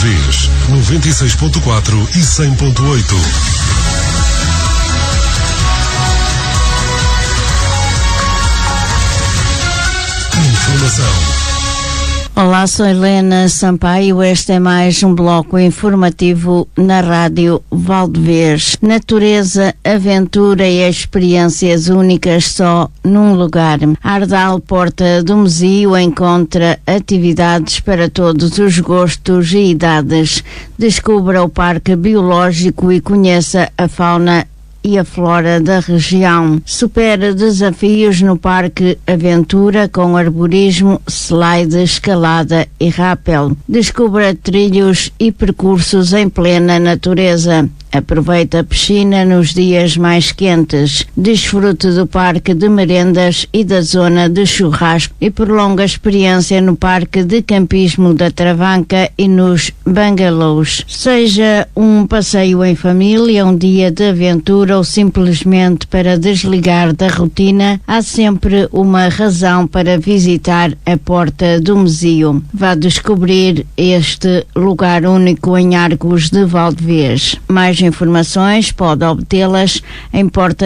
Valdevez, 96.4 e 100.8. Informação. Olá, sou Helena Sampaio. Este é mais um bloco informativo na Rádio Valdevez. Natureza, aventura e experiências únicas só num lugar. Ardal Porta do Mesio encontra atividades para todos os gostos e idades. Descubra o Parque Biológico e conheça a fauna e a flora da região. Supera desafios no Parque Aventura com arborismo, slide, escalada e rappel. Descubra trilhos e percursos em plena natureza. Aproveita a piscina nos dias mais quentes. Desfrute do parque de merendas e da zona de churrasco e prolonga a experiência no parque de campismo da Travanca e nos bungalows. Seja um passeio em família, um dia de aventura ou simplesmente para desligar da rotina, há sempre uma razão para visitar a Porta do Mesio. Vá descobrir este lugar único em Arcos de Valdevez. Mais informações pode obtê-las em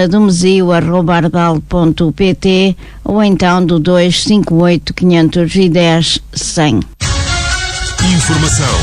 portadomesio@ardal.pt ou então do 258 510 100. Informação.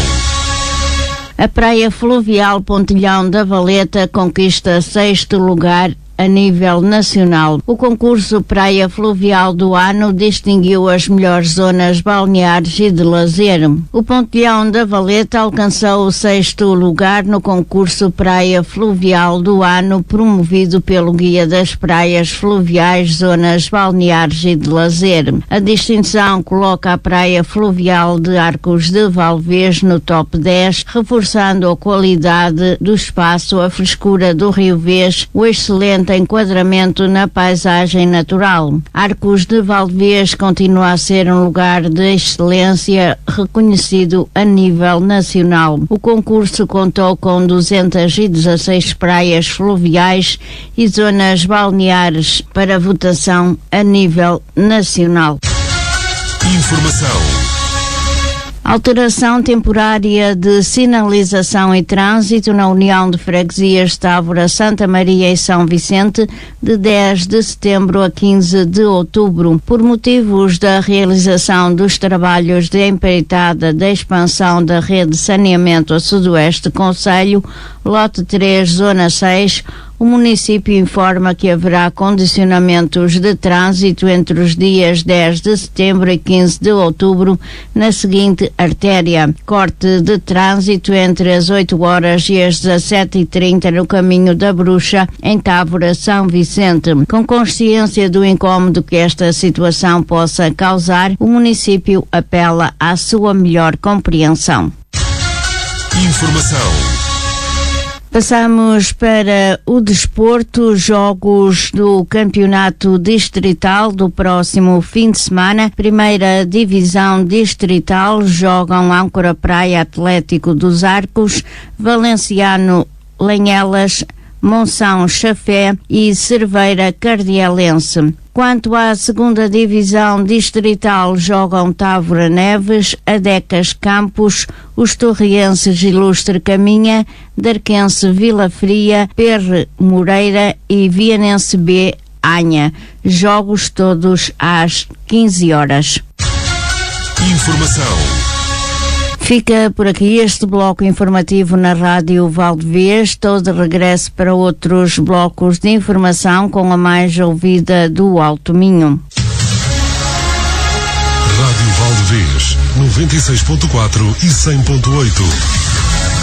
A Praia Fluvial Pontilhão da Valeta conquista 6º lugar a nível nacional. O concurso Praia Fluvial do ano distinguiu as melhores zonas balneares e de lazer. O Pontilhão da Valeta alcançou o 6º lugar no concurso Praia Fluvial do ano, promovido pelo Guia das Praias Fluviais, Zonas Balneares e de Lazer. A distinção coloca a Praia Fluvial de Arcos de Valdevez no top 10, reforçando a qualidade do espaço, a frescura do Rio Vez, o excelente enquadramento na paisagem natural. Arcos de Valdevez continua a ser um lugar de excelência reconhecido a nível nacional. O concurso contou com 216 praias fluviais e zonas balneares para votação a nível nacional. Informação. Alteração temporária de sinalização e trânsito na União de Freguesias Távora, Santa Maria e São Vicente de 10 de setembro a 15 de outubro. Por motivos da realização dos trabalhos de empreitada da expansão da rede de saneamento a sudoeste concelho, lote 3, zona 6, o município informa que haverá condicionamentos de trânsito entre os dias 10 de setembro e 15 de outubro na seguinte artéria: corte de trânsito entre as 8 horas e as 17h30 no caminho da Bruxa, em Távora, São Vicente. Com consciência do incómodo que esta situação possa causar, o município apela à sua melhor compreensão. Informação. Passamos para o desporto. Jogos do Campeonato Distrital do próximo fim de semana. Primeira Divisão Distrital jogam Âncora Praia, Atlético dos Arcos, Valenciano Lenhelas, Monção Chafé e Cerveira Cardielense. Quanto à segunda divisão distrital, jogam Távora Neves, Adecas Campos, os Torrienses Ilustre Caminha, Darquense Vila Fria, Perre Moreira e Vianense B Anha. Jogos todos às 15 horas. Informação. Fica por aqui este bloco informativo na Rádio Valdevez. Estou de regresso para outros blocos de informação com a mais ouvida do Alto Minho. Rádio Valdevez, 96.4 e 100.8.